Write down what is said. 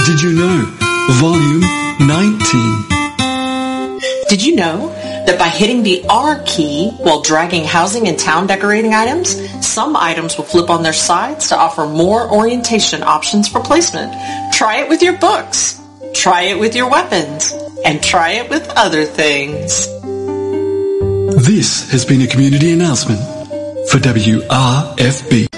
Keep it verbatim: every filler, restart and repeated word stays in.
Did you know? Volume nineteen. Did you know that by hitting the R key while dragging housing and town decorating items, some items will flip on their sides to offer more orientation options for placement? Try it with your books. Try it with your weapons. And try it with other things. This has been a community announcement for W R F B.